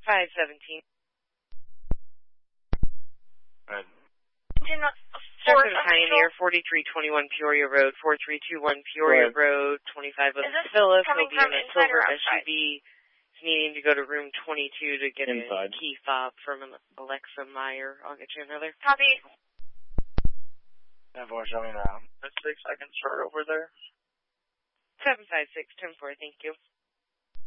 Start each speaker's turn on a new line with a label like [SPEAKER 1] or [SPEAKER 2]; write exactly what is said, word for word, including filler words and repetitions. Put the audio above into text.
[SPEAKER 1] five seventeen.
[SPEAKER 2] Right.
[SPEAKER 1] Structure Pioneer, forty-three twenty-one Peoria Road, four three two one Peoria Road, twenty-five of Philip. He'll be in a silver S U V. He's needing to go to room twenty-two to get inside. A key fob from an Alexa Meyer. I'll get you another.
[SPEAKER 3] Copy.
[SPEAKER 2] ten four, show me now. That's six, I can start over there.
[SPEAKER 1] seven five six, ten four, thank you.